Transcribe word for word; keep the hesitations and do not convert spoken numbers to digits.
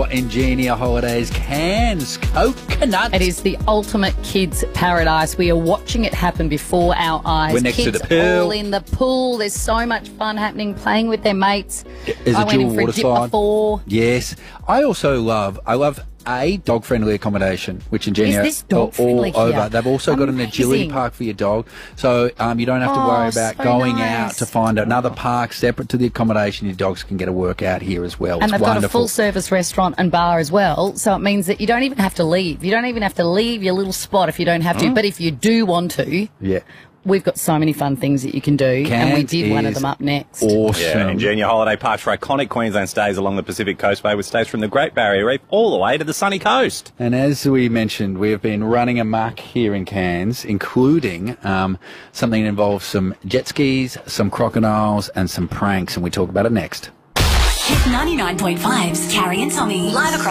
for Ingenia Holidays Cairns. Coconut. It is the ultimate kids' paradise. We are watching it happen before our eyes. We're next kids to the pool. all in the pool. There's so much fun happening, playing with their mates. There's I a went dual in for a water dip slide. before. Yes. I also love, I love a dog-friendly accommodation, which Ingenia Is this are dog-friendly all here? over. They've also got an Amazing. agility park for your dog, so um, you don't have to Oh, worry about so going nice. out to find another park separate to the accommodation. Your dogs can get a workout here as well. And it's they've wonderful. got a full-service restaurant and bar as well, so it means that you don't even have to leave. You don't even have to leave your little spot if you don't have to. Mm. But if you do want to, Yeah. we've got so many fun things that you can do, and we Cairns did one of is them up next. Awesome. Yeah, Ingenia Holiday Parks for iconic Queensland stays along the Pacific Coastway with stays from the Great Barrier Reef all the way to the sunny coast. And as we mentioned, we have been running amok here in Cairns, including um, something that involves some jet skis, some crocodiles, and some pranks, and we talk about it next. Hit ninety-nine point five's Carrie and Tommy live across